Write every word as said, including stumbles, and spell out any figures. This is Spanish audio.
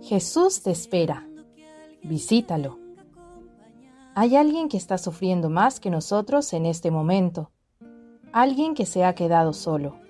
Jesús te espera. Visítalo. Hay alguien que está sufriendo más que nosotros en este momento. Alguien que se ha quedado solo.